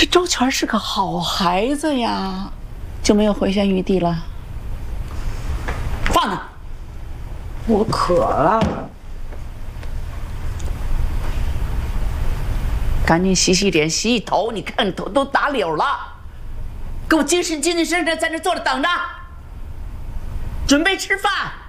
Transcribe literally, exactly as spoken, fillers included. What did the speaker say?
这周全是个好孩子呀，就没有回旋余地了。放那， 我渴了。 赶紧洗洗脸，洗洗头。你看你头都打绺了，给我精神精神神神在那坐着等着，准备吃饭。